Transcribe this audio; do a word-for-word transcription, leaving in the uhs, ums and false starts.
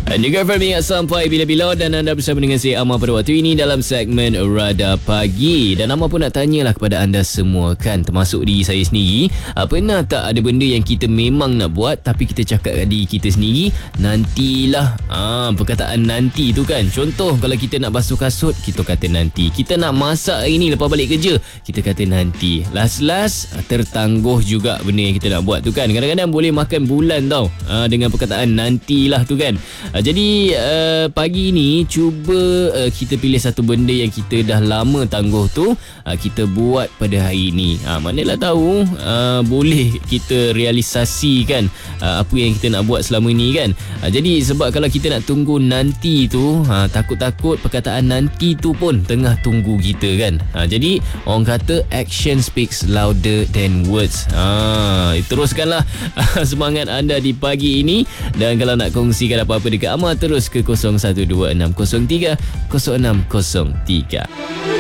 Dan juga Fahmi ingat sampai bila-bila dan anda bersama dengan saya Amar pada waktu ini dalam segmen Radar Pagi. Dan Amar pun nak tanyalah kepada anda semua kan, termasuk diri saya sendiri, pernah tak ada benda yang kita memang nak buat tapi kita cakap kat diri kita sendiri, nantilah. Ah, perkataan nanti tu kan. Contoh kalau kita nak basuh kasut, kita kata nanti. Kita nak masak hari ni lepas balik kerja, kita kata nanti. Last-last tertangguh juga benda yang kita nak buat tu kan. Kadang-kadang boleh makan bulan tau ah, dengan perkataan nantilah tu kan. Ah, jadi uh, pagi ni cuba uh, kita pilih satu benda yang kita dah lama tangguh tu, uh, kita buat pada hari ni. Ah, manalah tahu uh, boleh kita realisasikan uh, apa yang kita nak buat selama ni kan. Uh, jadi sebab kalau kita nak tunggu nanti tu, uh, takut-takut perkataan nanti tu pun tengah tunggu kita kan. Uh, jadi orang kata action speaks louder than words. Uh, teruskanlah uh, semangat anda di pagi ini. Dan kalau nak kongsikan apa-apa dekat Amar, terus ke kosong satu dua enam kosong tiga kosong enam kosong tiga.